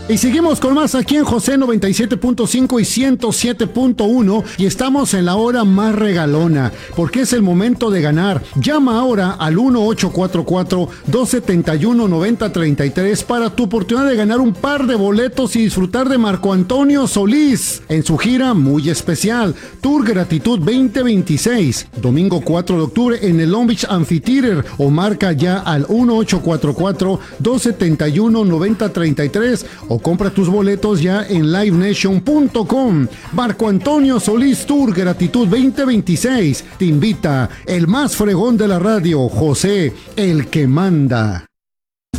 Y seguimos con más aquí en José 97.5 y 107.1 y estamos en la hora más regalona, porque es el momento de ganar. Llama ahora al 1844-271-9033 para tu oportunidad de ganar un par de boletos y disfrutar de Marco Antonio Solís en su gira muy especial, Tour Gratitud 2026, domingo 4 de octubre en el Long Beach Amphitheater, o marca ya al 1844-271-9033 o compra tus boletos ya en livenation.com. Marco Antonio Solís Tour Gratitud 2026 te invita el más fregón de la radio, José, el que manda.